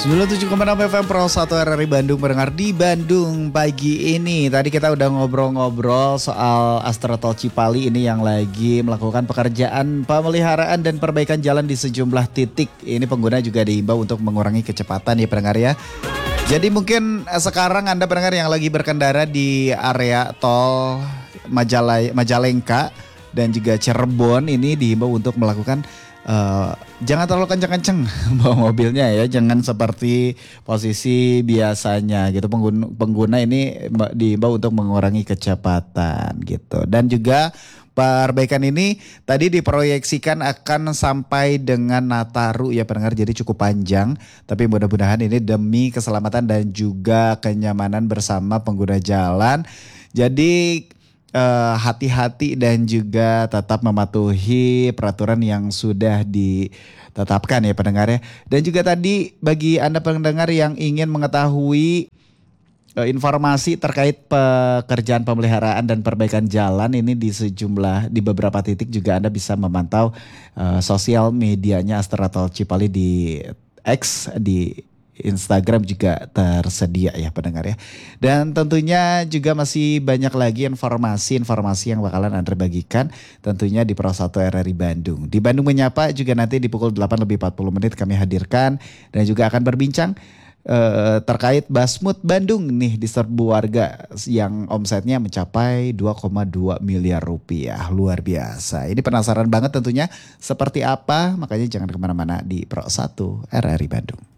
97,6 FM Pro 1 RRI Bandung mendengar di Bandung pagi ini. Tadi kita udah ngobrol-ngobrol soal Astra Tol Cipali ini yang lagi melakukan pekerjaan pemeliharaan dan perbaikan jalan di sejumlah titik. Ini pengguna juga diimbau untuk mengurangi kecepatan ya pendengar ya. Jadi mungkin sekarang Anda pendengar yang lagi berkendara di area tol Majalengka dan juga Cirebon ini diimbau untuk melakukan jangan terlalu kenceng-kenceng bawa mobilnya ya, jangan seperti posisi biasanya gitu. Pengguna ini diimbau untuk mengurangi kecepatan gitu. Dan juga perbaikan ini tadi diproyeksikan akan sampai dengan Nataru ya pendengar, jadi cukup panjang. Tapi mudah-mudahan ini demi keselamatan dan juga kenyamanan bersama pengguna jalan. Jadi hati-hati dan juga tetap mematuhi peraturan yang sudah ditetapkan ya pendengar ya. Dan juga tadi bagi Anda pendengar yang ingin mengetahui informasi terkait pekerjaan pemeliharaan dan perbaikan jalan ini di beberapa titik juga Anda bisa memantau sosial medianya Astra Tol Cipali di X, di Instagram juga tersedia ya pendengar ya. Dan tentunya juga masih banyak lagi informasi yang bakalan Anda bagikan tentunya di Pro 1 RRI Bandung. Di Bandung Menyapa juga nanti di pukul 8:40 kami hadirkan dan juga akan berbincang terkait Basmut Bandung nih diserbu warga yang omsetnya mencapai 2,2 miliar rupiah. Luar biasa. Ini penasaran banget tentunya seperti apa, makanya jangan kemana-mana di Pro 1 RRI Bandung.